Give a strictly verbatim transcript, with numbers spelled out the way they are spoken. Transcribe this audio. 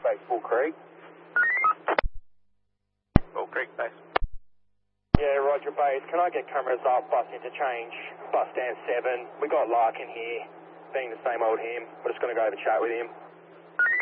base Bull Creek. Bull Creek base. Yeah, Roger base. Can I get cameras off bus interchange, bus stand seven? We got Larkin here, being the same old him. We're just going to go have a chat with him.